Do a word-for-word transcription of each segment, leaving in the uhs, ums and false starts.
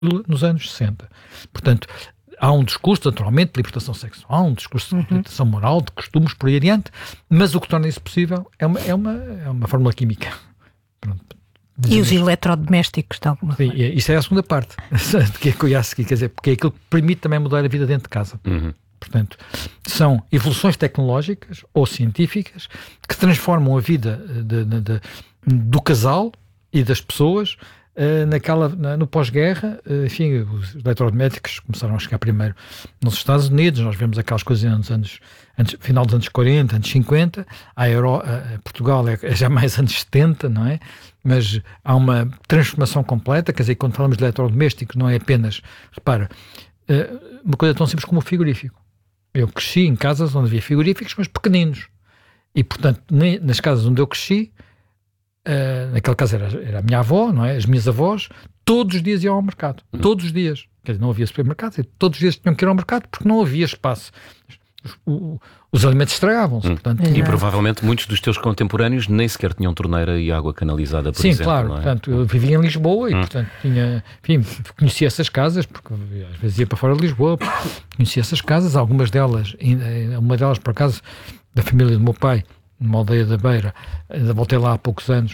nos anos sessenta. Portanto, há um discurso, naturalmente, de libertação sexual, há um discurso de libertação moral, de costumes, por aí adiante, mas o que torna isso possível é uma, é uma, é uma fórmula química. Pronto. E os eletrodomésticos, de alguma Sim, forma. isso é a segunda parte, que é que eu ia seguir, quer dizer, porque é aquilo que permite também mudar a vida dentro de casa. Uhum. Portanto, são evoluções tecnológicas ou científicas que transformam a vida de, de, de, do casal e das pessoas uh, naquela, na, no pós-guerra. Uh, enfim, os eletrodomésticos começaram a chegar primeiro nos Estados Unidos, nós vemos aquelas coisas nos anos, antes, final dos anos quarenta, anos cinquenta, a, Euro, a, a Portugal é, é já mais anos setenta, não é? Mas há uma transformação completa, quer dizer, quando falamos de eletrodomésticos não é apenas, repara, uh, uma coisa tão simples como o frigorífico. Eu cresci em casas onde havia frigoríficos, mas pequeninos. E, portanto, nem, nas casas onde eu cresci, uh, naquele caso era, era a minha avó, não é? As minhas avós, todos os dias iam ao mercado. Uhum. Todos os dias. Quer dizer, não havia supermercado, todos os dias tinham que ir ao mercado porque não havia espaço. O, os alimentos estragavam-se. Hum. Portanto, e provavelmente muitos dos teus contemporâneos nem sequer tinham torneira e água canalizada, por sim, exemplo. Sim, claro. Não é? Portanto, eu vivia em Lisboa e, hum. portanto, tinha, enfim, conhecia essas casas, porque às vezes ia para fora de Lisboa, conhecia essas casas, algumas delas, uma delas, por acaso, da família do meu pai, numa aldeia da Beira, ainda voltei lá há poucos anos,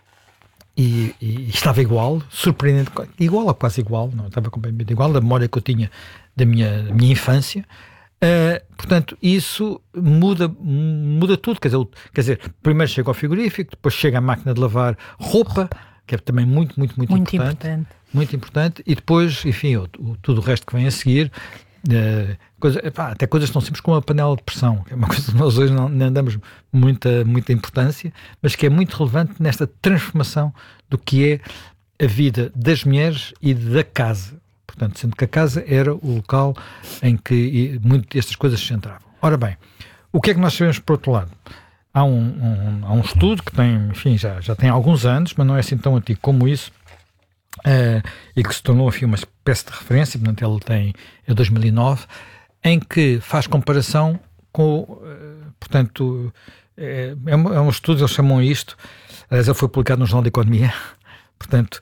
e, e estava igual, surpreendente, igual ou quase igual, não estava completamente igual, da memória que eu tinha da minha, da minha infância. Uh, portanto, isso muda, muda tudo, quer dizer, quer dizer, primeiro chega ao frigorífico, depois chega a máquina de lavar roupa, roupa. que é também muito, muito, muito, muito importante, importante. Muito importante, e depois, enfim, o, o, tudo o resto que vem a seguir, uh, coisa, epá, até coisas tão simples como a panela de pressão, que é uma coisa que nós hoje não, não damos muita, muita importância, mas que é muito relevante nesta transformação do que é a vida das mulheres e da casa. Portanto, sendo que a casa era o local em que muito estas coisas se centravam. Ora bem, o que é que nós sabemos por outro lado? Há um, um, há um estudo que tem, enfim, já, já tem alguns anos, mas não é assim tão antigo como isso, uh, e que se tornou, enfim, uma espécie de referência, portanto ele tem, é dois mil e nove, em que faz comparação com, uh, portanto, é, é, um, é um estudo, eles chamam isto, aliás, ele foi publicado no Jornal de Economia, portanto,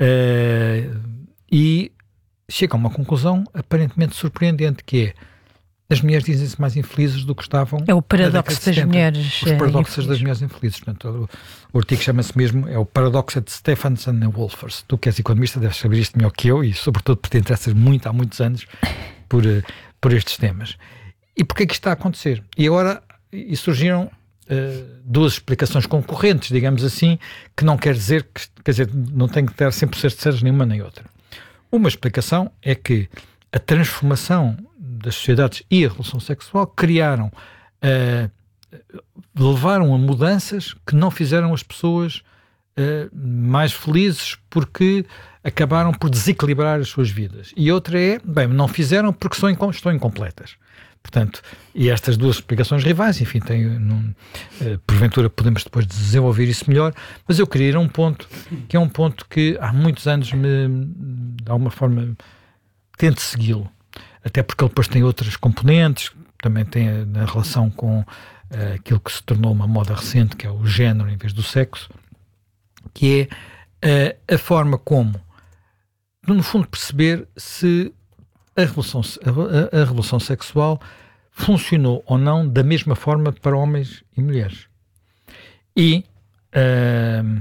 uh, e chega a uma conclusão aparentemente surpreendente, que é as mulheres dizem-se mais infelizes do que estavam. É o paradoxo das mulheres. Os paradoxos das mulheres infelizes. Portanto, o, o artigo chama-se mesmo, é o paradoxo de Stephenson e Wolfers. Tu que és economista deves saber isto melhor que eu e sobretudo porque te interessas muito há muitos anos por, por estes temas. E porquê é que isto está a acontecer? E agora e surgiram uh, duas explicações concorrentes, digamos assim, que não quer dizer que, quer dizer, não tem que ter cem por cento certezas nenhuma nem outra. Uma explicação é que a transformação das sociedades e a revolução sexual criaram, uh, levaram a mudanças que não fizeram as pessoas uh, mais felizes porque acabaram por desequilibrar as suas vidas. E outra é, bem, não fizeram porque são, estão incompletas. Portanto, e estas duas explicações rivais, enfim, tem, num, uh, porventura podemos depois desenvolver isso melhor, mas eu queria ir a um ponto, que é um ponto que há muitos anos me, de alguma forma, tento segui-lo, até porque ele depois tem outras componentes, também tem na relação com uh, aquilo que se tornou uma moda recente, que é o género em vez do sexo, que é uh, a forma como, no fundo, perceber se A revolução, a, a revolução sexual funcionou ou não da mesma forma para homens e mulheres. E uh,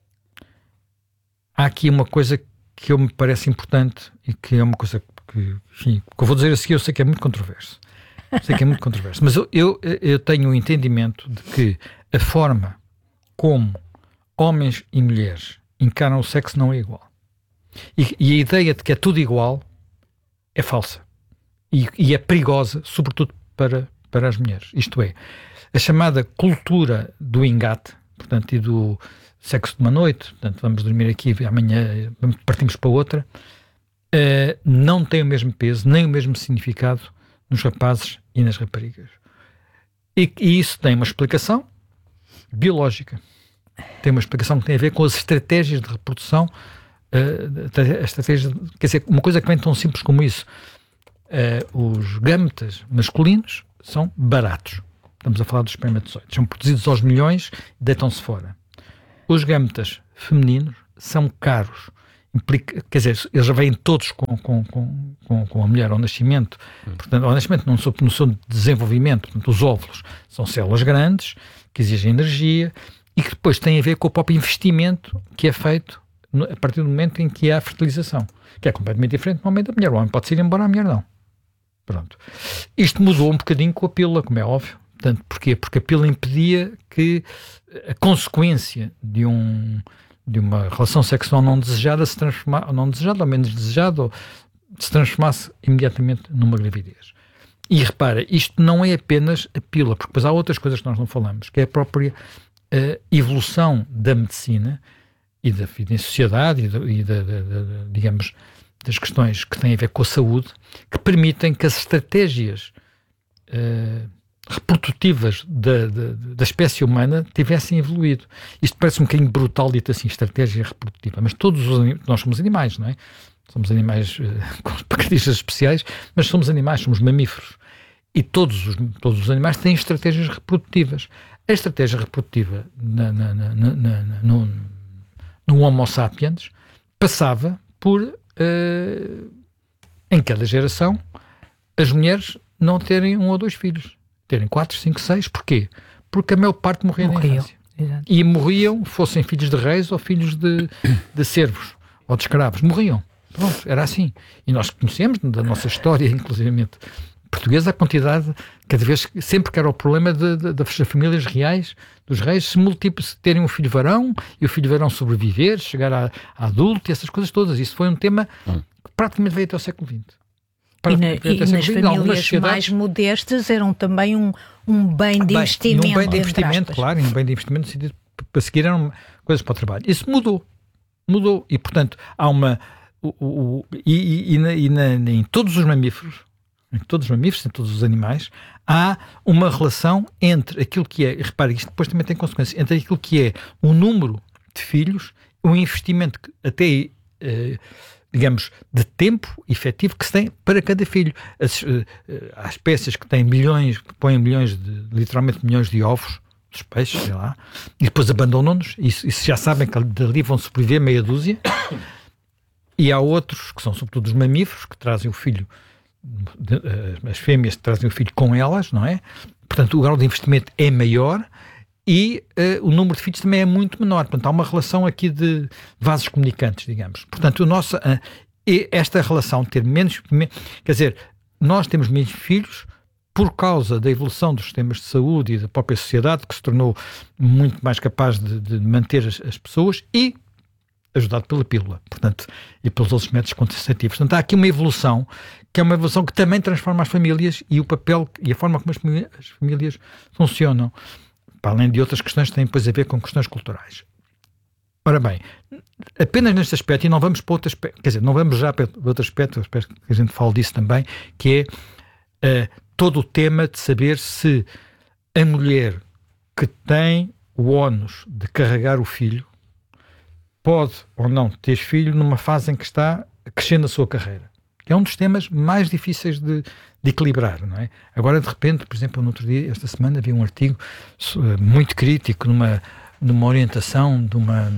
há aqui uma coisa que eu me parece importante e que é uma coisa que, enfim, que eu vou dizer a seguir, eu sei que é muito controverso. Sei que é muito controverso, mas eu, eu, eu tenho o entendimento de que a forma como homens e mulheres encaram o sexo não é igual. E, e a ideia de que é tudo igual é falsa e, e é perigosa, sobretudo para, para as mulheres. Isto é, a chamada cultura do engate, portanto, e do sexo de uma noite, portanto, vamos dormir aqui e amanhã partimos para outra, uh, não tem o mesmo peso, nem o mesmo significado nos rapazes e nas raparigas. E, e isso tem uma explicação biológica. Tem uma explicação que tem a ver com as estratégias de reprodução. Uh, a estratégia, quer dizer, uma coisa que vem tão simples como isso. Uh, os gametas masculinos são baratos. Estamos a falar dos espermatozoides. São produzidos aos milhões e deitam-se fora. Os gametas femininos são caros. implica, quer dizer, eles já vêm todos com, com, com, com, com a mulher ao nascimento, portanto, ao nascimento não são noção de desenvolvimento, portanto, os óvulos são células grandes, que exigem energia, e que depois têm a ver com o próprio investimento que é feito no, a partir do momento em que há a fertilização, que é completamente diferente do homem da mulher. O homem pode se ir embora, a mulher não. Pronto. Isto mudou um bocadinho com a pílula, como é óbvio. Portanto, porquê? Porque a pílula impedia que a consequência de, um, de uma relação sexual não desejada se transformasse, não desejada, ou menos desejada, ou se transformasse imediatamente numa gravidez. E repara, isto não é apenas a pílula, porque depois há outras coisas que nós não falamos, que é a própria a evolução da medicina e da vida em sociedade e, da, e da, da, da, digamos, das questões que têm a ver com a saúde, que permitem que as estratégias uh, reprodutivas da, da, da espécie humana tivessem evoluído. Isto parece um bocadinho brutal, dito assim, estratégia reprodutiva, mas todos os nós somos animais, não é? Somos animais uh, com características especiais, mas somos animais, somos mamíferos. E todos os, todos os animais têm estratégias reprodutivas. A estratégia reprodutiva na, na, na, na, na, no, no Homo sapiens passava por, uh, em cada geração, as mulheres não terem um ou dois filhos, terem quatro, cinco, seis. Porquê? Porque a maior parte morria na infância. Exato. E morriam, fossem filhos de reis ou filhos de, de servos ou de escravos. Morriam. Pronto, era assim. E nós conhecemos da nossa história, inclusivamente portuguesa, a quantidade, cada vez, sempre que era o problema de, de, das famílias reais, dos reis, se, multipl- se terem um filho varão e o filho varão sobreviver, chegar a, a adulto e essas coisas todas. Isso foi um tema que praticamente veio até ao século vinte. E, na, e nas famílias mais modestas eram também um, um bem de bem, investimento. Um bem de investimento, claro, e um bem de investimento no sentido para seguir eram coisas para o trabalho. Isso mudou. Mudou. E, portanto, há uma... O, o, o, e e, na, e na, em todos os mamíferos, em todos os mamíferos, em todos os animais, há uma relação entre aquilo que é, repare, isto depois também tem consequências, entre aquilo que é o número de filhos, o investimento que até, eh, digamos, de tempo efetivo que se tem para cada filho. As, eh, há espécies que têm milhões, que põem milhões de, literalmente milhões de ovos, dos peixes, sei lá, e depois abandonam-nos, e isso já sabem que dali vão sobreviver meia dúzia. E há outros, que são sobretudo os mamíferos, que trazem o filho, de, uh, as fêmeas trazem o filho com elas, não é? Portanto, o grau de investimento é maior e uh, o número de filhos também é muito menor. Portanto, há uma relação aqui de vasos comunicantes, digamos. Portanto, o nosso, uh, esta relação ter menos... Me, quer dizer, nós temos menos filhos por causa da evolução dos sistemas de saúde e da própria sociedade, que se tornou muito mais capaz de, de manter as, as pessoas e ajudado pela pílula, portanto, e pelos outros métodos contraceptivos. Portanto, há aqui uma evolução, que é uma evolução que também transforma as famílias e o papel e a forma como as famílias, as famílias funcionam, para além de outras questões que têm depois a ver com questões culturais. Ora bem, apenas neste aspecto, e não vamos para outro aspecto, quer dizer, não vamos já para outro aspecto, eu espero que a gente fale disso também, que é uh, todo o tema de saber se a mulher que tem o ónus de carregar o filho pode ou não ter filho numa fase em que está crescendo a sua carreira. Que é um dos temas mais difíceis de, de equilibrar, não é? Agora, de repente, por exemplo, no outro dia, esta semana, vi um artigo uh, muito crítico numa, numa orientação de uma...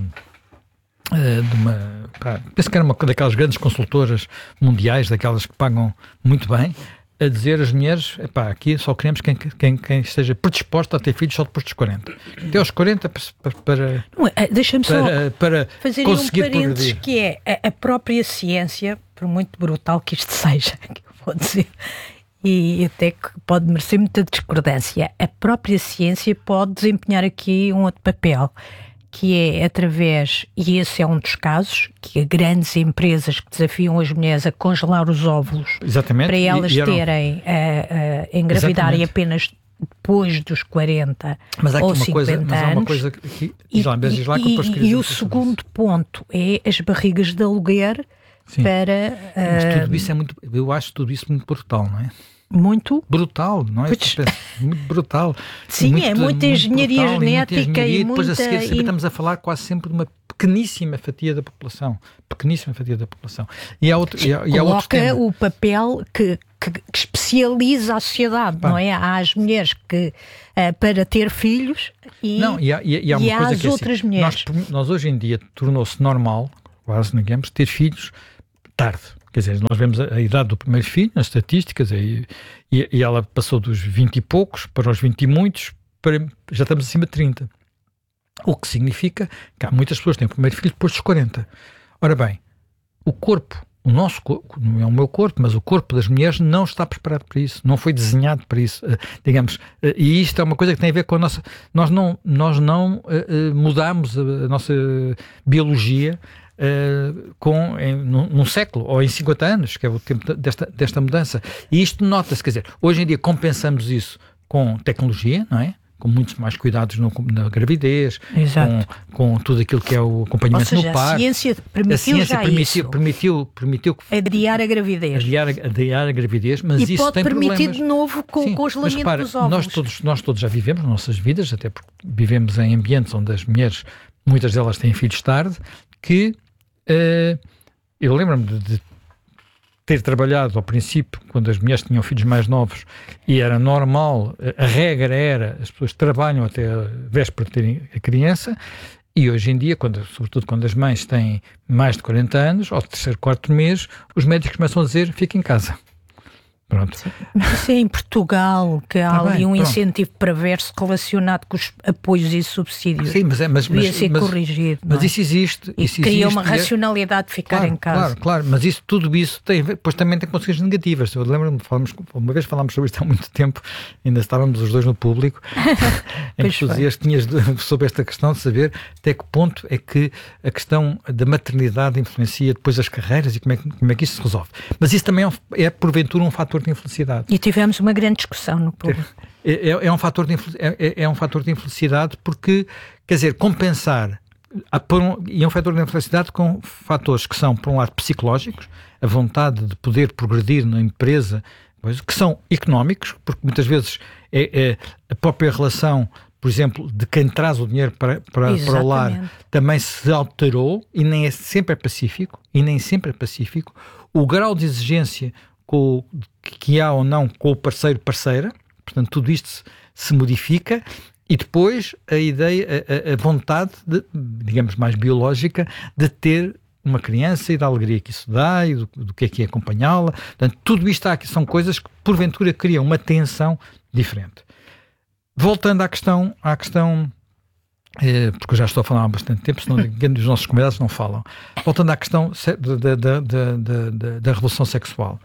Uh, de uma pá, penso que era uma daquelas grandes consultoras mundiais, daquelas que pagam muito bem, a dizer às mulheres, epá, aqui só queremos quem, quem, quem esteja predisposto a ter filhos só depois dos quarenta. Até aos quarenta para, para, Deixa-me só para, para fazer conseguir um parênteses, progredir. Que é a, a própria ciência, por muito brutal que isto seja, que eu vou dizer, e até que pode merecer muita discordância, a própria ciência pode desempenhar aqui um outro papel, que é através, e esse é um dos casos, que há grandes empresas que desafiam as mulheres a congelar os óvulos. Exatamente. Para elas e, e eram... terem, a, a engravidarem apenas depois dos quarenta mas há aqui ou uma cinquenta coisa, mas há uma anos. coisa que, E, lá, e, lá, e, e o segundo ponto é as barrigas de aluguer. Sim. Para... Mas Uh, tudo isso é muito, eu acho tudo isso muito brutal, não é? Muito brutal, não é? Pois... Muito brutal. Sim, muito, é muita engenharia brutal, genética e, muita engenharia, e depois muita... a seguir e... estamos a falar quase sempre de uma pequeníssima fatia da população. Pequeníssima fatia da população. E há outro, e há, e há outro tema. Coloca o papel que, que, que especializa a sociedade, Pá. não é? Há as mulheres que, uh, para ter filhos e, não, e há, e há, e há, uma e há coisa as que é outras assim, mulheres. Nós, nós hoje em dia tornou-se normal, quase, digamos, ter filhos tarde. Quer dizer, nós vemos a, a idade do primeiro filho nas estatísticas e, e, e ela passou dos vinte e poucos para os vinte e muitos, para, já estamos acima de trinta. O que significa que há muitas pessoas que têm o primeiro filho depois dos quarenta. Ora bem, o corpo, o nosso corpo, não é o meu corpo, mas o corpo das mulheres não está preparado para isso, não foi desenhado para isso, uh, digamos, uh, e isto é uma coisa que tem a ver com a nossa... Nós não, nós não uh, uh, mudamos a, a nossa biologia uh, com, em, num, num século, ou em cinquenta anos, que é o tempo desta, desta mudança. E isto nota-se, quer dizer, hoje em dia compensamos isso com tecnologia, não é? Com muitos mais cuidados no, na gravidez, com, com tudo aquilo que é o acompanhamento Ou seja, no parto. A ciência permitiu a ciência já permitiu, isso. Permitiu, permitiu que adiar a gravidez. Adiar, adiar a gravidez, mas e isso pode tem permitir problemas. de novo com Sim, o congelamento mas repara, dos óvulos. Nós todos, nós todos já vivemos nas nossas vidas, até porque vivemos em ambientes onde as mulheres, muitas delas têm filhos tarde, que uh, eu lembro-me de, de ter trabalhado ao princípio, quando as mulheres tinham filhos mais novos, e era normal, a regra era, as pessoas trabalham até a véspera de terem a criança, e hoje em dia, quando, sobretudo quando as mães têm mais de quarenta anos, ao terceiro, quarto mês, os médicos começam a dizer, fica em casa. Pronto. Mas isso é em Portugal, que há Tá ali bem, um pronto. incentivo perverso relacionado com os apoios e subsídios. Sim, mas, é, mas, Devia mas, ser mas, corrigido. mas não é? isso existe. E isso cria existe, uma e é- racionalidade de ficar Claro, em casa. claro, claro, mas isso, tudo isso tem a ver, depois também tem consequências negativas. Eu lembro-me, falamos, uma vez falámos sobre isto há muito tempo, ainda estávamos os dois no público, em Pois que tu foi. dizias, tinhas de- sobre esta questão de saber até que ponto é que a questão da maternidade influencia depois as carreiras e como é que, como é que isso se resolve. Mas isso também é, um- é porventura um fator de infelicidade. E tivemos uma grande discussão no público. É, é, é um fator de infel- é, é- é um fator de infelicidade porque, quer dizer, compensar a- por um- e é um fator de infelicidade com fatores que são, por um lado, psicológicos, a vontade de poder progredir na empresa, pois, que são económicos, porque muitas vezes é, é a própria relação, por exemplo, de quem traz o dinheiro para, para, para o lar Exatamente. também se alterou e nem é sempre é pacífico, e nem sempre é pacífico. O grau de exigência com, o- que há ou não com o parceiro, parceira, portanto, tudo isto se, se modifica, e depois a ideia, a, a- a vontade, de, digamos, mais biológica, de ter uma criança e da alegria que isso dá e do, do que é que é acompanhá-la. Portanto, tudo isto há aqui, são coisas que, porventura, criam uma tensão diferente. Voltando à questão, à questão eh, porque eu já estou a falar há bastante tempo, senão ninguém dos nossos convidados não falam. Voltando à questão se- da, da, da, da, da, da revolução sexual.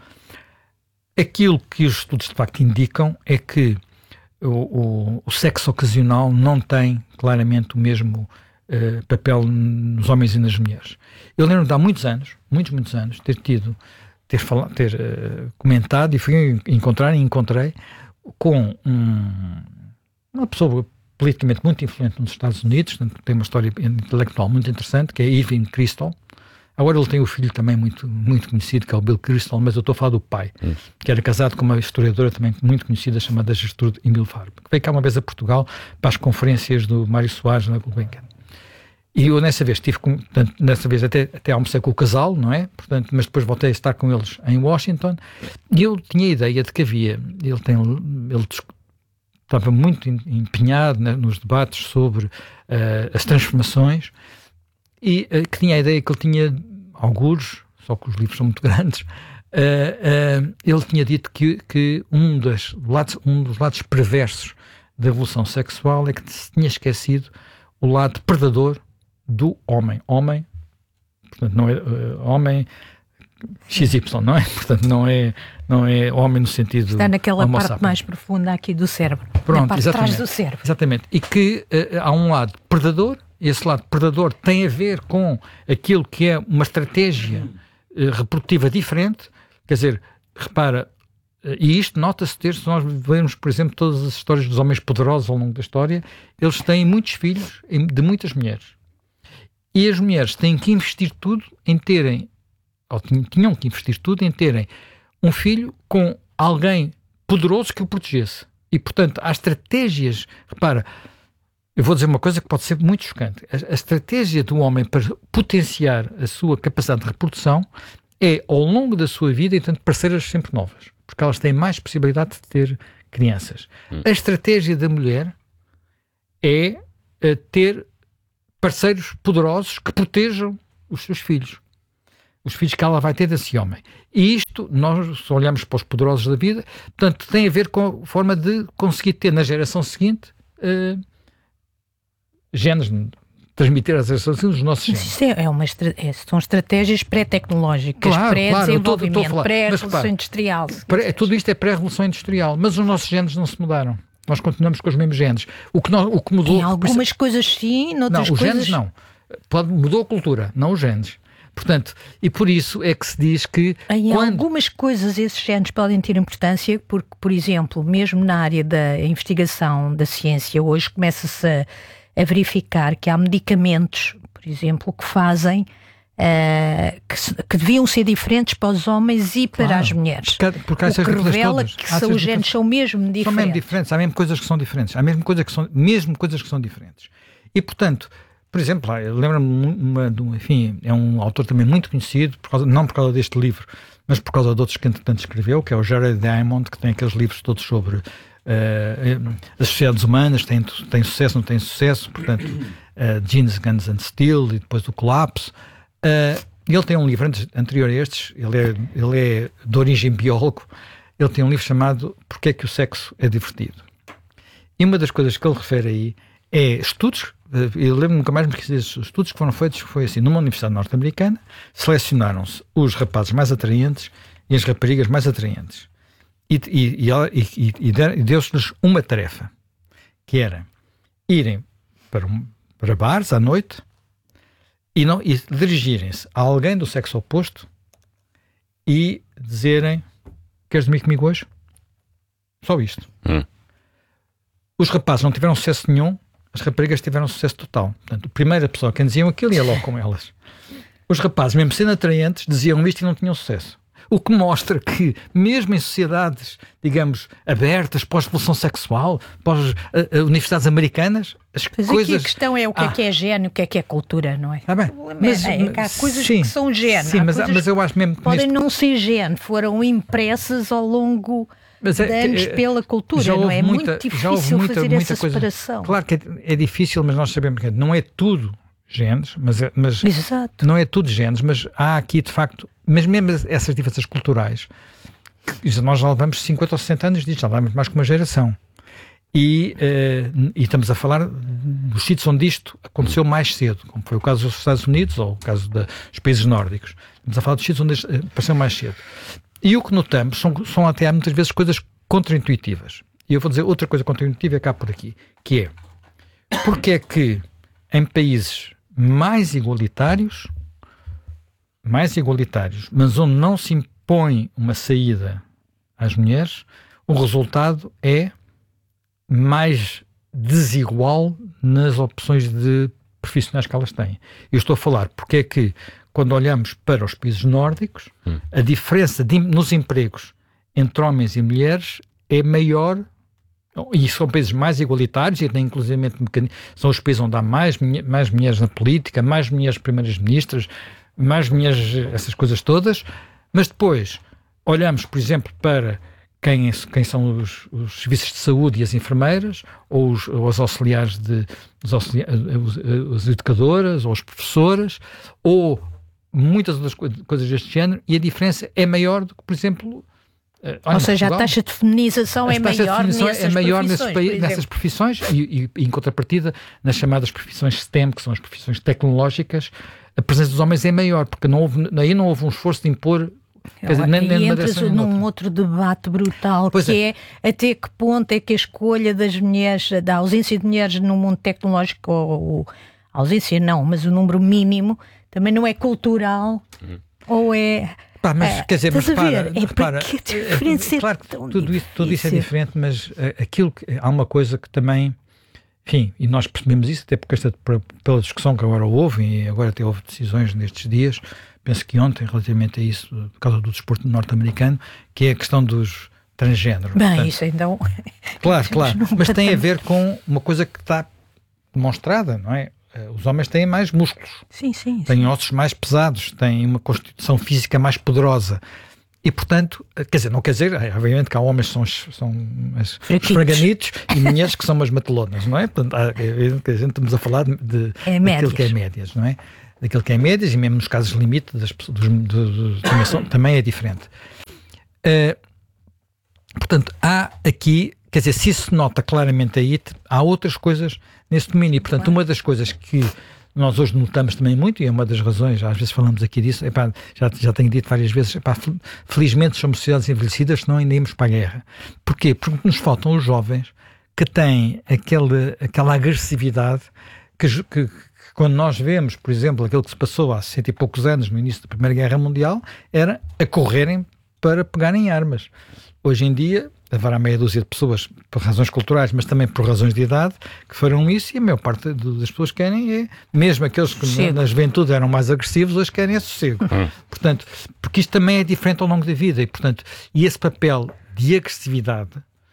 Aquilo que os estudos de facto indicam é que o, o, o sexo ocasional não tem claramente o mesmo eh, papel nos homens e nas mulheres. Eu lembro de há muitos anos, muitos, muitos anos, ter tido, ter, fala, ter eh, comentado e fui encontrar e encontrei com um, uma pessoa politicamente muito influente nos Estados Unidos, portanto, tem uma história intelectual muito interessante, que é Irving Kristol. Agora ele tem o filho também muito, muito conhecido, que é o Bill Kristol, mas eu estou a falar do pai, hum. que era casado com uma historiadora também muito conhecida, chamada Gertrude Emil Farb, que veio cá uma vez a Portugal para as conferências do Mário Soares na Gulbenkian. E eu nessa vez tive, com, portanto, nessa vez até, até almocei com o casal, não é? Portanto, mas depois voltei a estar com eles em Washington, e eu tinha a ideia de que havia, ele tem, ele estava muito empenhado, né, nos debates sobre uh, as transformações, e uh, que tinha a ideia que ele tinha algures, só que os livros são muito grandes, uh, uh, ele tinha dito que, que um, das lados, um dos lados perversos da evolução sexual é que se tinha esquecido o lado predador do homem. Homem, portanto, não é uh, homem X Y, não é? Portanto, não é, não é homem no sentido... Está naquela parte sapiens. mais profunda aqui do cérebro. Pronto, na parte de exatamente, trás do cérebro. Exatamente. E que uh, há um lado predador, e esse lado predador tem a ver com aquilo que é uma estratégia uh, reprodutiva diferente. Quer dizer, repara, uh, e isto nota-se ter, se nós vermos, por exemplo, todas as histórias dos homens poderosos ao longo da história, eles têm muitos filhos de muitas mulheres. E as mulheres têm que investir tudo em terem, ou tinham que investir tudo em terem um filho com alguém poderoso que o protegesse. E, portanto, há estratégias, repara, eu vou dizer uma coisa que pode ser muito chocante. A, a estratégia do homem para potenciar a sua capacidade de reprodução é, ao longo da sua vida, e tanto parceiras sempre novas, porque elas têm mais possibilidade de ter crianças. Hum. A estratégia da mulher é uh, ter parceiros poderosos que protejam os seus filhos. Os filhos que ela vai ter desse homem. E isto, nós só olhamos para os poderosos da vida, portanto, tem a ver com a forma de conseguir ter na geração seguinte uh, genes, transmitir às gerações seguintes os nossos genes. Isso é uma, é, são estratégias pré-tecnológicas, claro, pré-desenvolvimento, claro, pré-revolução industrial. Pré, tudo isto é pré-revolução industrial, mas os nossos genes não se mudaram. Nós continuamos com os mesmos genes. O que, nós, o que mudou... Em algumas isso, coisas sim, noutras não, os coisas... genes não. Pode, mudou a cultura, não os genes. Portanto, e por isso é que se diz que... Em quando... algumas coisas esses genes podem ter importância, porque, por exemplo, mesmo na área da investigação da ciência, hoje começa-se a, a verificar que há medicamentos, por exemplo, que fazem... Uh, que, que deviam ser diferentes para os homens e para claro, as mulheres. Porque, porque há o que revela todas. que são, os genes são mesmo diferentes. São mesmo diferentes. Há mesmo coisas que são diferentes. Há mesmo coisas que são, mesmo coisas que são diferentes. E, portanto, por exemplo, lembro-me, enfim, é um autor também muito conhecido, por causa, não por causa deste livro, mas por causa de outros que entretanto escreveu, que é o Jared Diamond, que tem aqueles livros todos sobre uh, as sociedades humanas, tem, tem sucesso, não tem sucesso, portanto, uh, Genes, Guns and Steel, e depois do colapso. Uh, ele tem um livro anterior a estes, ele é, ele é de origem biólogo, ele tem um livro chamado Porque é que o sexo é divertido? E uma das coisas que ele refere aí é estudos, eu lembro nunca mais me esqueci desses estudos que foram feitos, foi assim, numa universidade norte-americana, selecionaram-se os rapazes mais atraentes e as raparigas mais atraentes. E, e, e, e, e deu-se-lhes uma tarefa, que era irem para, um, para bares à noite, E, não, e dirigirem-se a alguém do sexo oposto e dizerem: queres dormir comigo hoje? Só isto. Hum. Os rapazes não tiveram sucesso nenhum, as raparigas tiveram sucesso total. Portanto, a primeira pessoa que diziam aquilo ia logo com elas. Os rapazes, mesmo sendo atraentes, diziam isto e não tinham sucesso. O que mostra que, mesmo em sociedades, digamos, abertas, pós-revolução sexual, pós-universidades americanas, as mas coisas... Aqui a questão é o que ah. é que é gene, o que é que é cultura, não é? Ah, bem, mas, é, é, há coisas sim, que são gene. Sim, mas, mas eu acho mesmo que podem nisto... não ser gene, foram impressas ao longo mas é, de anos é, pela cultura, não é? É muita, muito difícil muita, fazer muita essa coisa. separação. Claro que é, é difícil, mas nós sabemos que não é tudo genes, mas, mas Exato. não é tudo genes, mas há aqui de facto, mas mesmo essas diferenças culturais, que nós já levamos cinquenta ou sessenta anos disto, já levamos mais que uma geração. E, uh, e estamos a falar dos sítios onde isto aconteceu mais cedo, como foi o caso dos Estados Unidos ou o caso dos países nórdicos. Estamos a falar dos sítios onde isto apareceu mais cedo. E o que notamos são, são até muitas vezes coisas contraintuitivas. E eu vou dizer outra coisa contraintuitiva é cá por aqui, que é porque é que em países mais igualitários, mais igualitários, mas onde não se impõe uma saída às mulheres, o resultado é mais desigual nas opções de profissionais que elas têm. Eu estou a falar porque é que, quando olhamos para os países nórdicos, hum. a diferença de, nos empregos entre homens e mulheres é maior, e são países mais igualitários, e tem inclusive são os países onde há mais, mais mulheres na política, mais mulheres primeiras ministras, mais mulheres, essas coisas todas, mas depois olhamos, por exemplo, para quem, quem são os, os serviços de saúde e as enfermeiras, ou os, ou os auxiliares de os auxilia, os, as educadoras, ou as professoras, ou muitas outras coisas deste género, e a diferença é maior do que, por exemplo... Ou seja, Portugal, a taxa de feminização é maior, feminização nessas, é maior profissões, nesses, nessas profissões e, e, em contrapartida, nas chamadas profissões S T E M, que são as profissões tecnológicas, a presença dos homens é maior, porque não houve, aí não houve um esforço de impor... Quer dizer, nem, nem e entras num outro debate brutal, pois que é. é até que ponto é que a escolha das mulheres, da ausência de mulheres no mundo tecnológico, ou, ou a ausência não, mas o número mínimo, também não é cultural, uhum. ou é... Pá, mas, é, quer dizer, mas repara, é repara que a diferença é, claro que tudo isso, tudo isso é diferente, mas uh, aquilo que, há uma coisa que também, enfim, e nós percebemos isso, até porque esta, pela discussão que agora houve, e agora até houve decisões nestes dias, penso que ontem, relativamente a isso, por causa do desporto norte-americano, que é a questão dos transgêneros. Bem, portanto, isso então... Claro, claro, mas tem a ver com uma coisa que está demonstrada, não é? Os homens têm mais músculos, sim, sim, têm sim. ossos mais pesados, têm uma constituição física mais poderosa e, portanto, quer dizer, não quer dizer, obviamente que há homens que são, são os fraganitos e mulheres que são umas matelonas, não é? Portanto, há, a gente estamos a falar de é daquilo que é médias, não é? daquilo que é médias, e mesmo nos casos limite das, dos, dos, dos, também, são, também é diferente. Uh, portanto, há aqui, quer dizer, se isso se nota claramente aí, há outras coisas nesse domínio. E, portanto, uma das coisas que nós hoje notamos também muito, e é uma das razões, às vezes falamos aqui disso, epá, já, já tenho dito várias vezes, epá, felizmente somos sociedades envelhecidas, senão ainda íamos para a guerra. Porquê? Porque nos faltam os jovens que têm aquele, aquela agressividade que, que, que quando nós vemos, por exemplo, aquilo que se passou há cento e poucos anos, no início da Primeira Guerra Mundial, era a correrem para pegarem armas. Hoje em dia, haverá meia dúzia de pessoas, por razões culturais, mas também por razões de idade, que farão isso, e a maior parte das pessoas querem é, mesmo aqueles que sossego. Na juventude eram mais agressivos, hoje querem é sossego. Uhum. Portanto, porque isto também é diferente ao longo da vida, e, portanto, e esse papel de agressividade,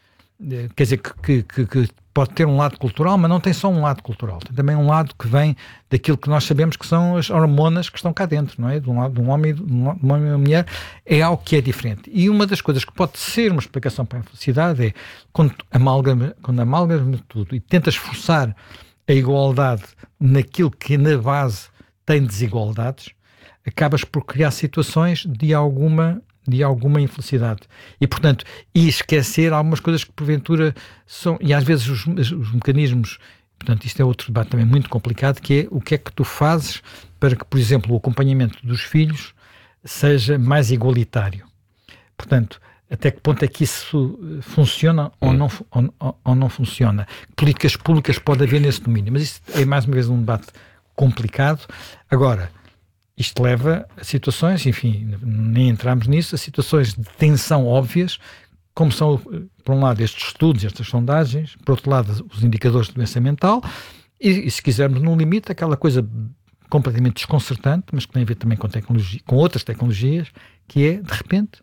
quer dizer, que, que, que pode ter um lado cultural, mas não tem só um lado cultural, tem também um lado que vem daquilo que nós sabemos que são as hormonas que estão cá dentro, não é? De um lado de um homem, de um homem e uma mulher, é algo que é diferente. E uma das coisas que pode ser uma explicação para a infelicidade é quando amalgama, quando amalgama tudo e tentas forçar a igualdade naquilo que na base tem desigualdades, acabas por criar situações de alguma de alguma infelicidade. E, portanto, e esquecer algumas coisas que porventura são, e às vezes os, os mecanismos, portanto, isto é outro debate também muito complicado, que é o que é que tu fazes para que, por exemplo, o acompanhamento dos filhos seja mais igualitário. Portanto, até que ponto é que isso funciona ou não, ou, ou não funciona? Políticas públicas pode haver nesse domínio, mas isso é mais uma vez um debate complicado. Agora, isto leva a situações, enfim, nem entramos nisso, a situações de tensão óbvias, como são, por um lado, estes estudos, estas sondagens, por outro lado, os indicadores de doença mental, e, e se quisermos, no limite, aquela coisa completamente desconcertante, mas que tem a ver também com, tecnologia, com outras tecnologias, que é, de repente,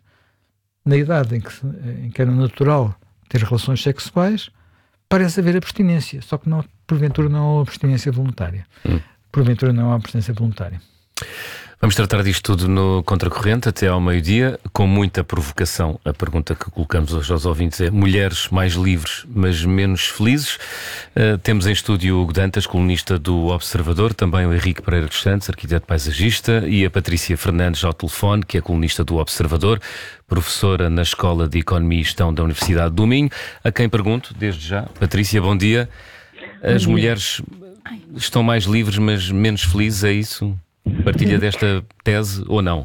na idade em que, em que era natural ter relações sexuais, parece haver abstinência, só que não, porventura não há abstinência voluntária. Hum. Porventura não há abstinência voluntária. Vamos tratar disto tudo no Contracorrente até ao meio-dia, com muita provocação. A pergunta que colocamos hoje aos ouvintes é: mulheres mais livres, mas menos felizes? Uh, temos em estúdio o Hugo Dantas, colunista do Observador, também o Henrique Pereira dos Santos, arquiteto paisagista, e a Patrícia Fernandes ao telefone, que é colunista do Observador, professora na Escola de Economia e Gestão da Universidade do Minho, a quem pergunto, desde já, Patrícia, bom dia. As bom dia. Mulheres estão mais livres, mas menos felizes, é isso? Partilha desta tese ou não?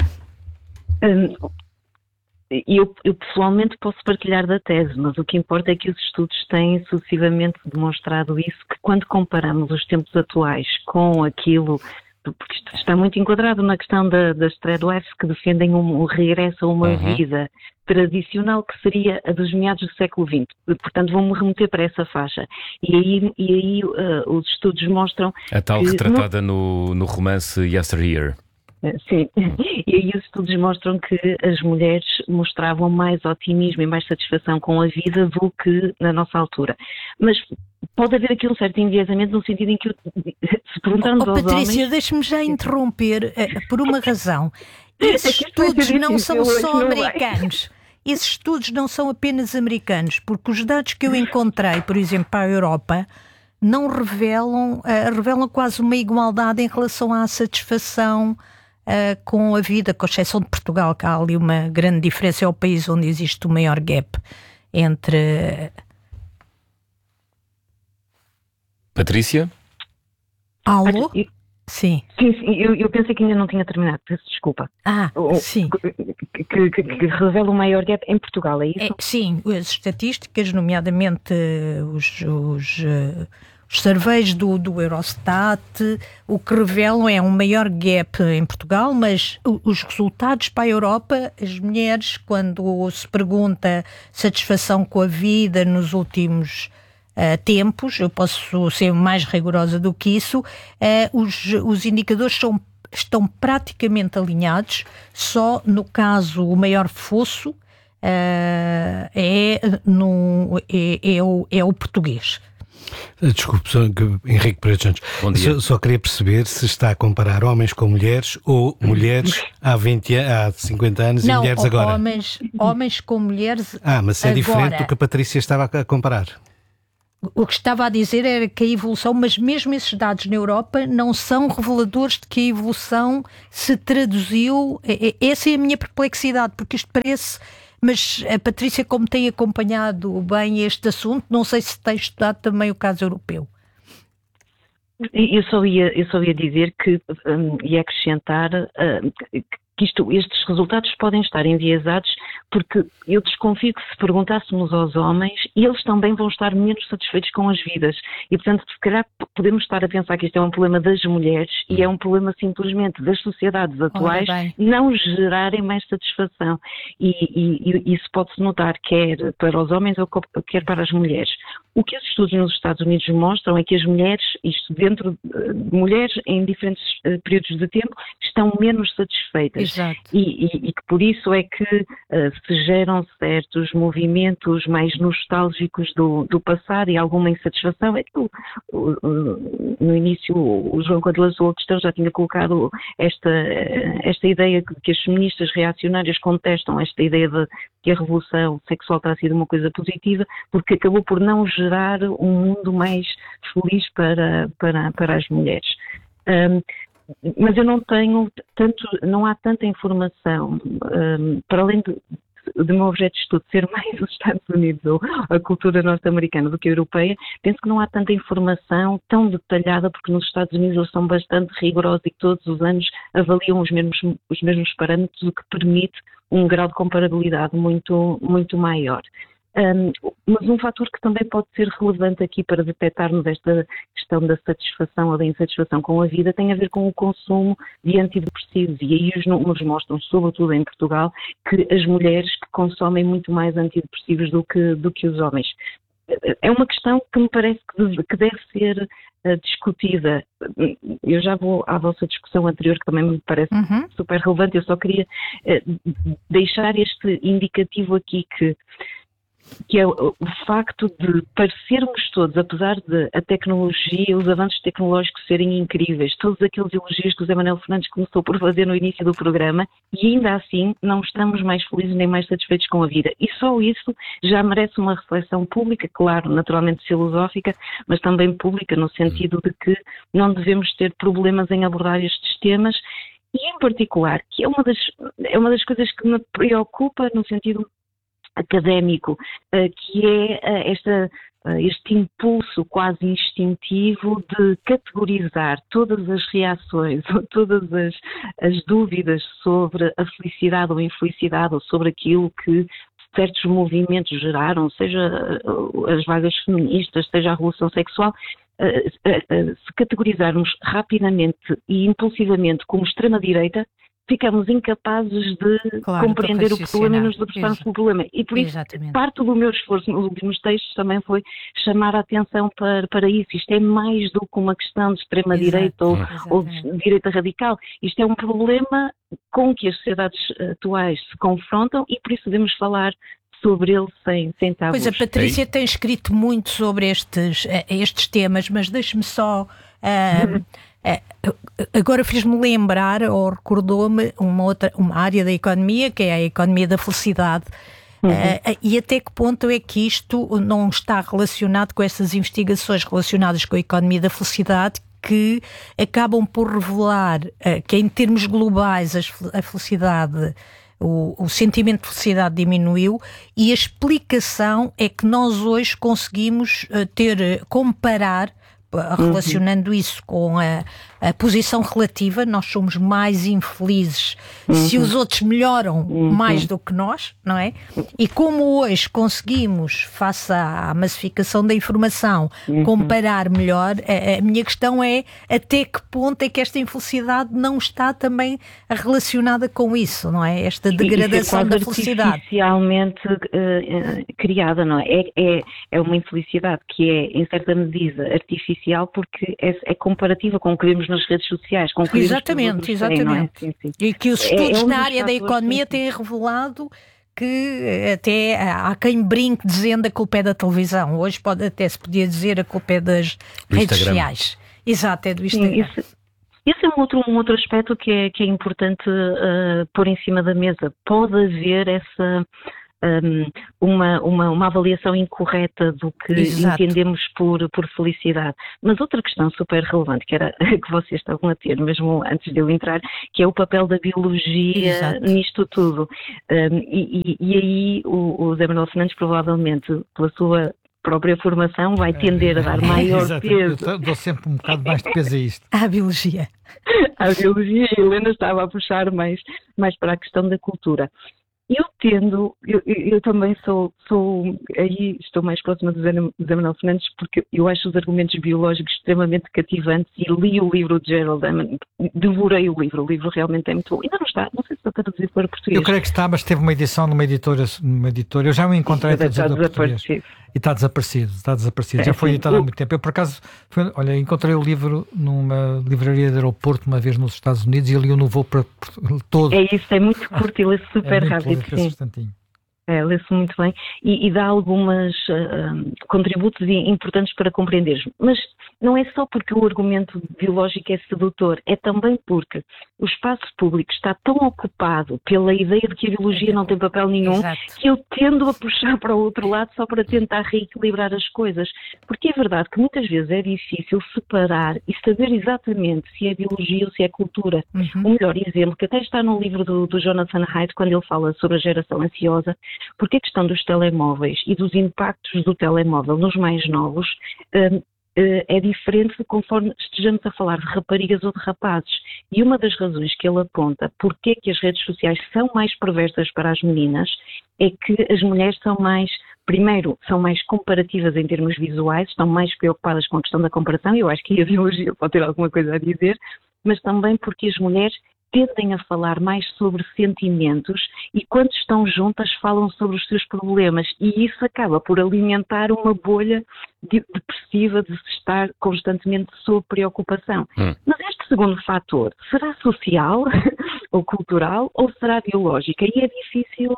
Um, eu, eu pessoalmente posso partilhar da tese, mas o que importa é que os estudos têm sucessivamente demonstrado isso, que quando comparamos os tempos atuais com aquilo, porque isto está muito enquadrado na questão da, das trade-wives que defendem um, um regresso a uma uhum. vida tradicional que seria a dos meados do século vinte. Portanto, vou-me remeter para essa faixa. E aí, e aí uh, os estudos mostram... A tal que retratada no... No, no romance Yesteryear. Sim, e aí os estudos mostram que as mulheres mostravam mais otimismo e mais satisfação com a vida do que na nossa altura. Mas pode haver aqui um certo enviesamento no sentido em que, se perguntarmos oh, aos Patrícia, homens... deixe-me já interromper uh, por uma razão. Esses estudos não são só americanos. Esses estudos não são apenas americanos, porque os dados que eu encontrei, por exemplo, para a Europa, não revelam, uh, revelam quase uma igualdade em relação à satisfação uh, com a vida, com exceção de Portugal, que há ali uma grande diferença, é o país onde existe o maior gap entre... Patrícia? Alô? Sim. Sim, sim, eu, eu pensei que ainda não tinha terminado, peço desculpa. Ah, o, sim. Que, que, que, que revela o maior gap em Portugal, é isso? É, sim, as estatísticas, nomeadamente os, os, os surveys do, do Eurostat, o que revelam é um maior gap em Portugal, mas os resultados para a Europa, as mulheres, quando se pergunta satisfação com a vida nos últimos Uh, tempos, eu posso ser mais rigorosa do que isso, uh, os, os indicadores são, estão praticamente alinhados, só no caso o maior fosso uh, é, no, é, é, o, é o português. Desculpe, Henrique Pereira dos Santos. Só, só queria perceber se está a comparar homens com mulheres ou mulheres há, vinte, há cinquenta anos Não, e mulheres agora. Homens, homens com mulheres Ah, mas é agora. Diferente do que a Patrícia estava a comparar. o que estava a dizer era que a evolução, mas mesmo esses dados na Europa não são reveladores de que a evolução se traduziu. Essa é a minha perplexidade, porque isto parece... Mas a Patrícia, como tem acompanhado bem este assunto, não sei se tem estudado também o caso europeu. Eu só ia, eu só ia dizer que, um, e acrescentar, uh, que isto, estes resultados podem estar enviesados, porque eu desconfio que se perguntássemos aos homens, eles também vão estar menos satisfeitos com as vidas. E, portanto, se calhar podemos estar a pensar que isto é um problema das mulheres e é um problema simplesmente das sociedades atuais não gerarem mais satisfação. E, e, e isso pode-se notar quer para os homens ou quer para as mulheres. O que os estudos nos Estados Unidos mostram é que as mulheres, isto dentro de mulheres em diferentes uh, períodos de tempo, estão menos satisfeitas. Exato. E, e, e que por isso é que uh, se geram certos movimentos mais nostálgicos do, do passado e alguma insatisfação. É que o, o, o, no início o João, quando lançou a questão, já tinha colocado esta, esta ideia que, que as feministas reacionárias contestam esta ideia de que a revolução sexual terá sido uma coisa positiva, porque acabou por não gerar um mundo mais feliz para, para, para as mulheres. Um, mas eu não tenho tanto, não há tanta informação, um, para além de, do meu objeto de estudo ser mais os Estados Unidos ou a cultura norte-americana do que a europeia, penso que não há tanta informação tão detalhada, porque nos Estados Unidos eles são bastante rigorosos e todos os anos avaliam os mesmos, os mesmos parâmetros, o que permite um grau de comparabilidade muito, muito maior. Um, mas um fator que também pode ser relevante aqui para detectarmos esta questão da satisfação ou da insatisfação com a vida tem a ver com o consumo de antidepressivos, e aí os números mostram, sobretudo em Portugal, que as mulheres que consomem muito mais antidepressivos do que, do que os homens. É uma questão que me parece que deve, que deve ser uh, discutida. Eu já vou à vossa discussão anterior, que também me parece uhum. super relevante. Eu só queria uh, deixar este indicativo aqui que que é o, o facto de parecermos todos, apesar de a tecnologia, os avanços tecnológicos serem incríveis, todos aqueles elogios que o José Manuel Fernandes começou por fazer no início do programa, e ainda assim não estamos mais felizes nem mais satisfeitos com a vida. E só isso já merece uma reflexão pública, claro, naturalmente filosófica, mas também pública, no sentido de que não devemos ter problemas em abordar estes temas, e em particular, que é uma das, é uma das coisas que me preocupa no sentido académico, que é esta, este impulso quase instintivo de categorizar todas as reações ou todas as, as dúvidas sobre a felicidade ou infelicidade ou sobre aquilo que certos movimentos geraram, seja as vagas feministas, seja a revolução sexual, se categorizarmos rapidamente e impulsivamente como extrema-direita, ficamos incapazes de claro, compreender o problema e nos debruçarmos pelo problema. E por isso, Exatamente. parte do meu esforço nos últimos textos também foi chamar a atenção para, para isso. Isto é mais do que uma questão de extrema-direita ou, ou de direita radical. Isto é um problema com que as sociedades atuais se confrontam e por isso devemos falar sobre ele sem, sem tabus. Pois a Patrícia Ei. tem escrito muito sobre estes, estes temas, mas deixe-me só... Uh, agora fez-me lembrar ou recordou-me uma outra uma área da economia, que é a economia da felicidade. Uhum. Uh, e até que ponto é que isto não está relacionado com essas investigações relacionadas com a economia da felicidade, que acabam por revelar uh, que em termos globais a felicidade, o, o sentimento de felicidade diminuiu, e a explicação é que nós hoje conseguimos uh, ter, comparar, relacionando uhum. isso com a, a posição relativa, nós somos mais infelizes uhum. se os outros melhoram uhum. mais do que nós, não é? E como hoje conseguimos, face à massificação da informação, uhum. comparar melhor, a, a minha questão é até que ponto é que esta infelicidade não está também relacionada com isso, não é? Esta degradação é da felicidade. Artificialmente uh, criada, não é? É, é? é uma infelicidade que é, em certa medida, artificial, porque é, é comparativa com o que vemos nas redes sociais. Com o que exatamente, exatamente. Têm, é? Sim, sim. E que os estudos é, é um na área da economia têm revelado que até há quem brinque dizendo a culpa é da televisão. Hoje pode, até se podia dizer a culpa é das do redes Instagram. sociais. Exato, é do Instagram. Sim, isso, esse é um outro, um outro aspecto que é, que é importante uh, pôr em cima da mesa. Pode haver essa... um, uma, uma, uma avaliação incorreta do que Exato. entendemos por, por felicidade. Mas outra questão super relevante, que era que vocês estavam a ter, mesmo antes de eu entrar, que é o papel da biologia Exato. nisto tudo. Um, e, e, e aí o, o Zé Manuel Fernandes provavelmente, pela sua própria formação, vai tender a dar maior Exato. peso. Eu dou sempre um bocado mais de peso a isto. À biologia. À biologia, e a Helena estava a puxar mais, mais para a questão da cultura. Eu tendo, eu, eu também sou, sou, aí estou mais próxima do Zé Manuel Fernandes, porque eu acho os argumentos biológicos extremamente cativantes e li o livro de Gerald Eman, devorei o livro, o livro realmente é muito bom. Ainda não está, não sei se está traduzido para português. Eu creio que está, mas teve uma edição numa editora, numa editora. Eu já o encontrei traduzido para português. E está desaparecido, está desaparecido. É, já foi sim. editado há muito tempo. Eu, por acaso, foi, olha, encontrei o livro numa livraria de aeroporto uma vez nos Estados Unidos e li-o no voo para todo. É isso, é muito curto e lê-se super é rápido. Sim. É, lê-se muito bem e, e dá algumas uh, contributos importantes para compreenderes. Mas não é só porque o argumento biológico é sedutor, é também porque o espaço público está tão ocupado pela ideia de que a biologia não tem papel nenhum Exato. que eu tendo a puxar para o outro lado só para tentar reequilibrar as coisas. Porque é verdade que muitas vezes é difícil separar e saber exatamente se é biologia ou se é cultura. Uhum. O melhor exemplo, que até está no livro do, do Jonathan Haidt, quando ele fala sobre a geração ansiosa, porque a questão dos telemóveis e dos impactos do telemóvel nos mais novos um, uh, é diferente conforme estejamos a falar de raparigas ou de rapazes. E uma das razões que ele aponta porque é que as redes sociais são mais perversas para as meninas é que as mulheres são mais, primeiro, são mais comparativas em termos visuais, estão mais preocupadas com a questão da comparação, e eu acho que a biologia pode ter alguma coisa a dizer, mas também porque as mulheres tendem a falar mais sobre sentimentos e quando estão juntas falam sobre os seus problemas e isso acaba por alimentar uma bolha de, depressiva de estar constantemente sob preocupação. Hum. Mas este segundo fator, será social ou cultural ou será biológico? E é difícil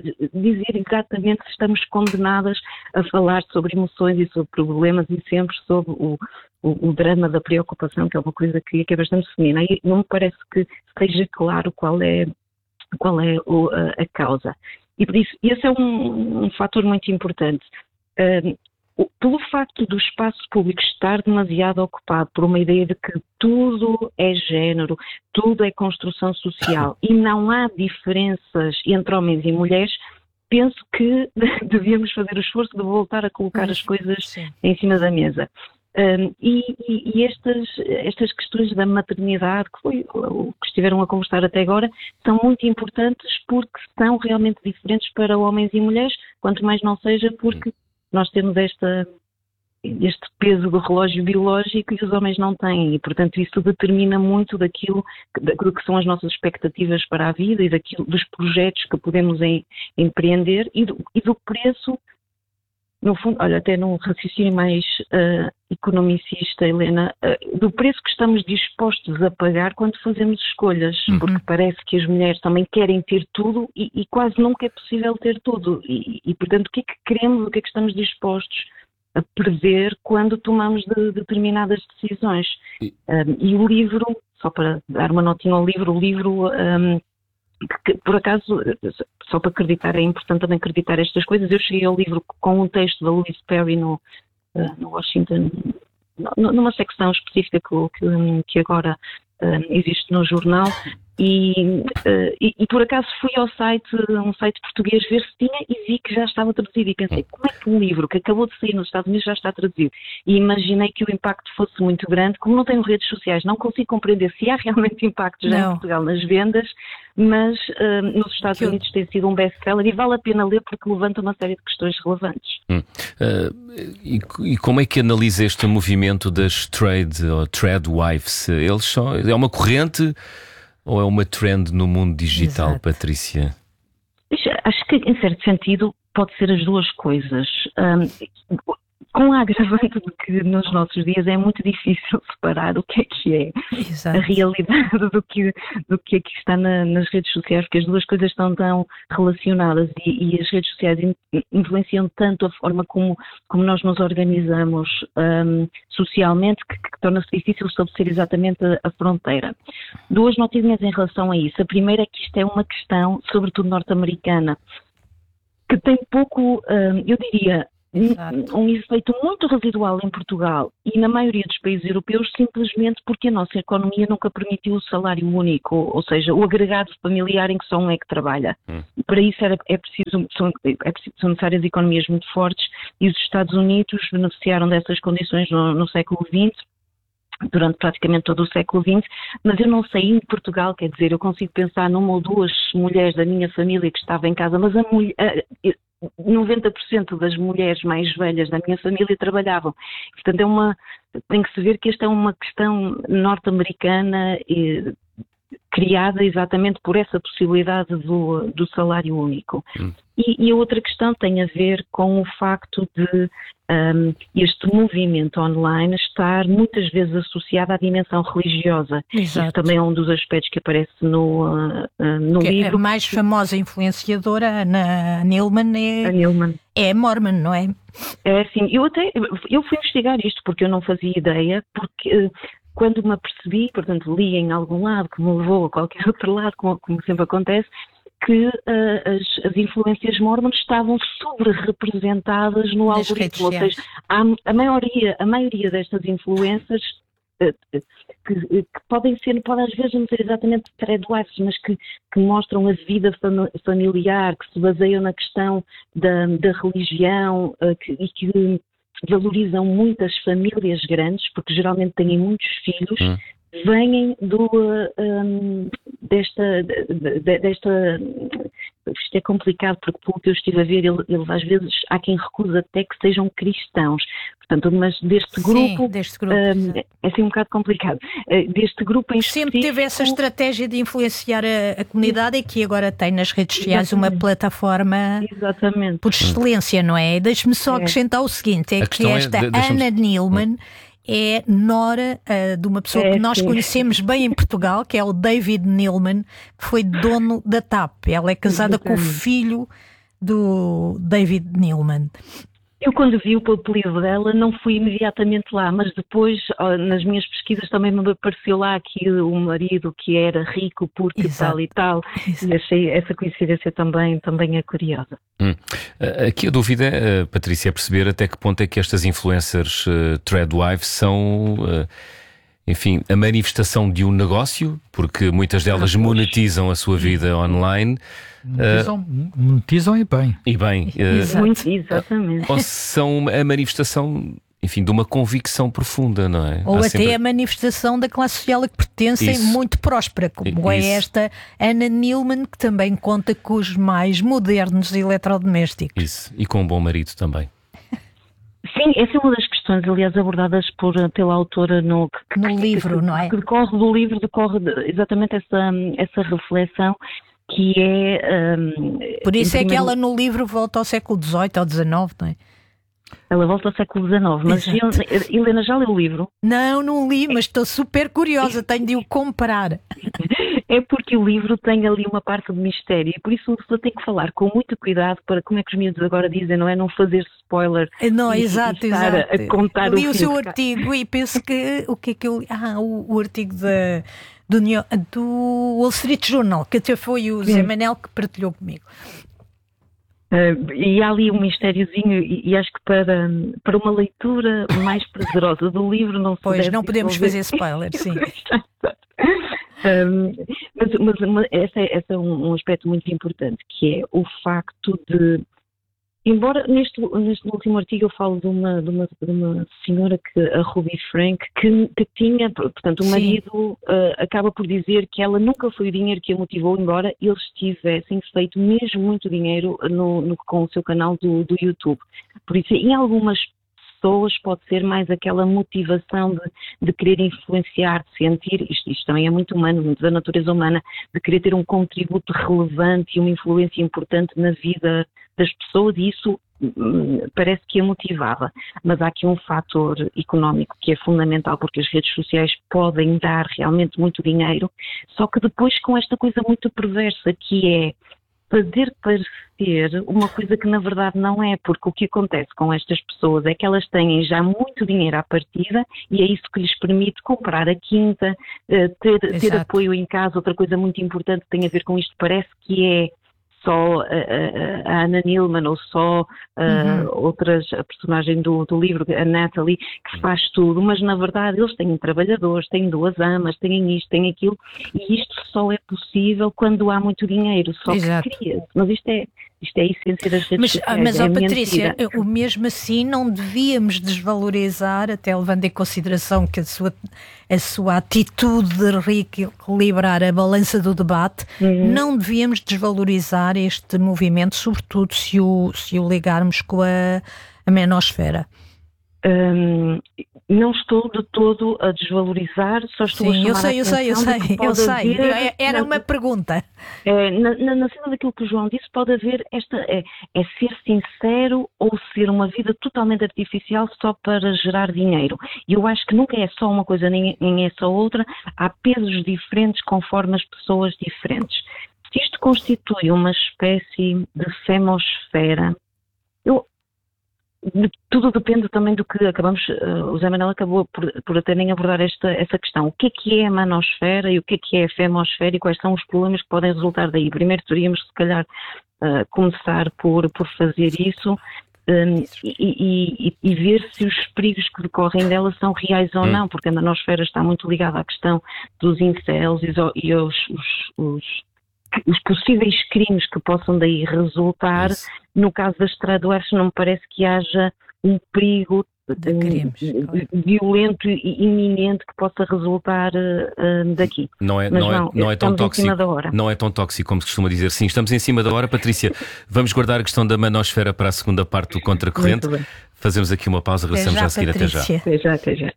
dizer exatamente se estamos condenadas a falar sobre emoções e sobre problemas e sempre sobre o O, o drama da preocupação, que é uma coisa que, que é bastante feminina, e não me parece que esteja claro qual é, qual é o, a, a causa. E por isso, esse é um, um fator muito importante. Um, o, pelo facto do espaço público estar demasiado ocupado por uma ideia de que tudo é género, tudo é construção social, e não há diferenças entre homens e mulheres, penso que devíamos fazer o esforço de voltar a colocar as coisas Sim. em cima da mesa. Um, e e estas, estas questões da maternidade, que foi o que estiveram a conversar até agora, são muito importantes porque são realmente diferentes para homens e mulheres, quanto mais não seja porque nós temos esta, este peso do relógio biológico e os homens não têm, e portanto isso determina muito daquilo que, que são as nossas expectativas para a vida e daquilo, dos projetos que podemos em, empreender e do, e do preço. No fundo, olha, até num raciocínio mais uh, economicista, Helena, uh, do preço que estamos dispostos a pagar quando fazemos escolhas, uhum. porque parece que as mulheres também querem ter tudo e, e quase nunca é possível ter tudo. E, e, portanto, o que é que queremos, o que é que estamos dispostos a perder quando tomamos de, de determinadas decisões? E... Um, e o livro, só para dar uma notinha ao livro, o livro... Um, que, por acaso, só para acreditar, é importante também acreditar estas coisas. Eu cheguei ao livro com um texto da Louise Perry no, no Washington, numa secção específica que, que agora uh, existe no jornal, e, uh, e, e por acaso fui ao site, um site português, ver se tinha e vi que já estava traduzido e pensei, como é que um livro que acabou de sair nos Estados Unidos já está traduzido? E imaginei que o impacto fosse muito grande. Como não tenho redes sociais, não consigo compreender se há realmente impacto já não. em Portugal nas vendas, mas uh, nos Estados que Unidos eu... tem sido um best-seller e vale a pena ler porque levanta uma série de questões relevantes. Hum. Uh, e, e como é que analisa este movimento das trade ou trad wives? Eles são, é uma corrente ou é uma trend no mundo digital, Exato. Patrícia? Acho que, em certo sentido, pode ser as duas coisas. Um, com a agravante de que nos nossos dias é muito difícil separar o que é que é Exato. A realidade do que, do que é que está na, nas redes sociais, porque as duas coisas estão tão relacionadas e, e as redes sociais influenciam tanto a forma como, como nós nos organizamos um, socialmente que, que torna-se difícil estabelecer exatamente a, a fronteira. Duas notinhas em relação a isso. A primeira é que isto é uma questão, sobretudo norte-americana, que tem pouco, eu diria, Exato. um efeito muito residual em Portugal e na maioria dos países europeus, simplesmente porque a nossa economia nunca permitiu o salário único, ou seja, o agregado familiar em que só um é que trabalha. Hum. Para isso era, é, preciso, são, é preciso, são necessárias economias muito fortes, e os Estados Unidos beneficiaram dessas condições no, no século vinte, durante praticamente todo o século vinte, mas eu não sei em Portugal, quer dizer, eu consigo pensar numa ou duas mulheres da minha família que estavam em casa, mas a mulher... noventa por cento das mulheres mais velhas da minha família trabalhavam. Portanto, é uma, tem que se ver que esta é uma questão norte-americana e, criada exatamente por essa possibilidade do, do salário único. Hum. E, e a outra questão tem a ver com o facto de um, este movimento online estar muitas vezes associado à dimensão religiosa. Exato. Isso também é um dos aspectos que aparece no, uh, uh, no que livro. A mais famosa influenciadora, Ana Neilman, é, a Neilman. é Mormon, não é? É assim, eu até eu fui investigar isto porque eu não fazia ideia, porque... Quando me apercebi, portanto, li em algum lado, que me levou a qualquer outro lado, como, como sempre acontece, que uh, as, as influências mormons estavam sobre-representadas no Nas algoritmo. Ou seja, a, a, maioria, a maioria destas influências, uh, que, que podem ser, podem às vezes não ser exatamente threadwives, mas que, que mostram a vida familiar, que se baseiam na questão da, da religião uh, que, e que valorizam muitas famílias grandes, porque geralmente têm muitos filhos, hum. vêm do, um, desta, de, de, desta... Isto é complicado, porque pelo que eu estive a ver, ele, ele, às vezes há quem recusa até que sejam cristãos. Portanto, mas deste grupo... Sim, deste grupo. Um, é assim um bocado complicado. Uh, deste grupo em Sempre específico... teve essa estratégia de influenciar a, a comunidade e que agora tem nas redes sociais Exatamente. Uma plataforma Exatamente. por excelência, não é? Deixe-me só acrescentar é. o seguinte, é que esta é, de, Ana Neilman é nora uh, de uma pessoa é, que nós sim. conhecemos bem em Portugal, que é o David Neilman, que foi dono da T A P. Ela é casada Exatamente. com o filho do David Neilman. Eu, quando vi o apelido dela, não fui imediatamente lá, mas depois, nas minhas pesquisas, também me apareceu lá aqui o marido que era rico, porque Exato. tal e tal, Exato. e achei essa coincidência também, também é curiosa. Hum. Aqui a dúvida, uh, Patrícia, é perceber até que ponto é que estas influencers uh, threadwives são... Uh, enfim, a manifestação de um negócio, porque muitas delas ah, monetizam a sua vida online. Monetizam, uh, monetizam e bem. E bem. Uh, Muito, exatamente. Ou são a manifestação, enfim, de uma convicção profunda, não é? Ou Há até sempre... a manifestação da classe social a que pertencem, Isso. muito próspera, como Isso. é esta Ana Neilman, que também conta com os mais modernos eletrodomésticos. Isso, e com um bom marido também. Sim, essa é uma das questões, aliás, abordadas por, pela autora no, que, no que, livro, que, não é? Que decorre do livro, decorre de, exatamente essa, essa reflexão que é... Um, por isso é primeiro... que ela no livro volta ao século dezoito ou dezenove, não é? Ela volta ao século dezenove, mas Exato. Helena, já leu o livro? Não, não li, mas estou super curiosa, tenho de o comprar. É porque o livro tem ali uma parte de mistério e por isso você tem que falar com muito cuidado para, como é que os miúdos agora dizem, não é? Não fazer spoiler. Não, e, exato, e estar exato. a contar eu li o, o seu artigo e penso que, o que é que eu li? Ah, o, o artigo da, do, do Wall Street Journal, que até foi o Zé Manel que partilhou comigo. Uh, e há ali um mistériozinho e, e acho que para, para uma leitura mais prazerosa do livro não se Pois, deve não podemos desenvolver. fazer spoiler, sim. um, mas mas uma, esse é, esse é um, um aspecto muito importante, que é o facto de, embora neste, neste último artigo eu falo de uma, de uma, de uma senhora, que, a Ruby Frank, que, que tinha, portanto o marido uh, acaba por dizer que ela nunca foi o dinheiro que a motivou, embora eles tivessem feito mesmo muito dinheiro no, no, com o seu canal do, do YouTube. Por isso, em algumas pessoas pode ser mais aquela motivação de, de querer influenciar, de sentir, isto, isto também é muito humano, muito da natureza humana, de querer ter um contributo relevante e uma influência importante na vida das pessoas, e isso hum, parece que a motivava. Mas há aqui um fator económico que é fundamental, porque as redes sociais podem dar realmente muito dinheiro, só que depois com esta coisa muito perversa que é fazer parecer uma coisa que na verdade não é, porque o que acontece com estas pessoas é que elas têm já muito dinheiro à partida e é isso que lhes permite comprar a quinta, ter, ter apoio em casa. Outra coisa muito importante que tem a ver com isto, parece que é só a, a, a Anna Neilman ou só a, uhum. outras, a personagem do, do livro, a Natalie, que faz tudo, mas na verdade eles têm trabalhadores, têm duas amas, têm isto, têm aquilo, e isto só é possível quando há muito dinheiro, só Exato. que cria. Mas isto é, isto é a essência das redes mas, sociais. Mas, é ó, Patrícia, o mesmo assim não devíamos desvalorizar, até levando em consideração que a sua, a sua atitude de reequilibrar a balança do debate, uhum. não devíamos desvalorizar este movimento, sobretudo se o, se o ligarmos com a, a menosfera. Hum, não estou de todo a desvalorizar, só estou Sim, a chamar eu sei, a eu sei, eu sei, eu sei. Haver, Era na, uma pergunta. É, na, na, na cena daquilo que o João disse, pode haver esta, é, é ser sincero ou ser uma vida totalmente artificial só para gerar dinheiro. E eu acho que nunca é só uma coisa, nem, nem é só outra, há pesos diferentes conforme as pessoas diferentes. Se isto constitui uma espécie de femosfera, eu... Tudo depende também do que acabamos, uh, o Zé Manuel acabou por, por até nem abordar esta, essa questão. O que é que é a manosfera e o que é que é a femosfera e quais são os problemas que podem resultar daí? Primeiro teríamos, se calhar, uh, começar por, por fazer isso um, e, e, e ver se os perigos que decorrem dela são reais ou não, porque a manosfera está muito ligada à questão dos incels e aos os, os, os possíveis crimes que possam daí resultar. Isso. No caso da Estrada do Oeste, não me parece que haja um perigo de crimes, violento e iminente que possa resultar uh, daqui. Não é, não, não, é, não é tão tóxico. Não é tão tóxico como se costuma dizer. Sim, estamos em cima da hora. Patrícia, vamos guardar a questão da manosfera para a segunda parte do Contracorrente. Fazemos aqui uma pausa, regressamos já a seguir. Até já. Até já, até já.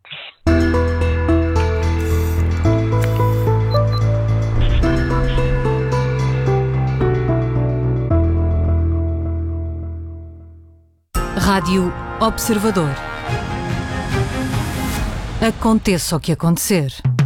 Rádio Observador. Aconteça o que acontecer.